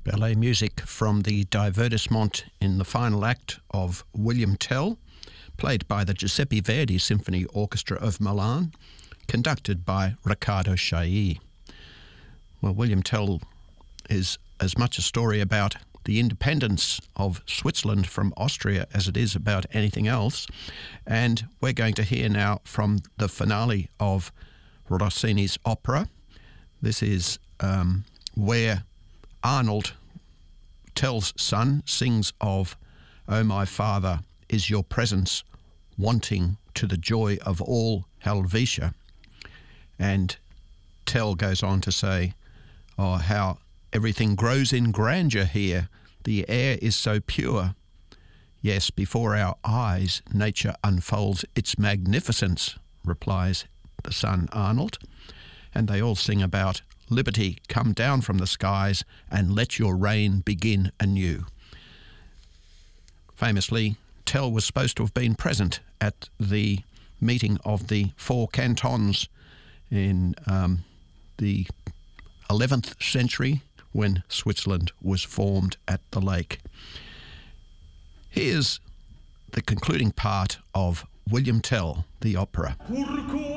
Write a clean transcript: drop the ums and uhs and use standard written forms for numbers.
Ballet music from the Divertissement in the final act of William Tell, played by the Giuseppe Verdi Symphony Orchestra of Milan, conducted by Riccardo Chailly. Well, William Tell is as much a story about the independence of Switzerland from Austria as it is about anything else. And we're going to hear now from the finale of Rossini's opera. This is where Arnold, Tell's son, sings of, "O my father, is your presence wanting to the joy of all Helvetia?" And Tell goes on to say, oh, how everything grows in grandeur here. The air is so pure. Yes, before our eyes, nature unfolds its magnificence, replies the son Arnold. And they all sing about liberty, come down from the skies and let your reign begin anew. Famously, Tell was supposed to have been present at the meeting of the four cantons in the 11th century when Switzerland was formed at the lake. Here's the concluding part of William Tell, the opera.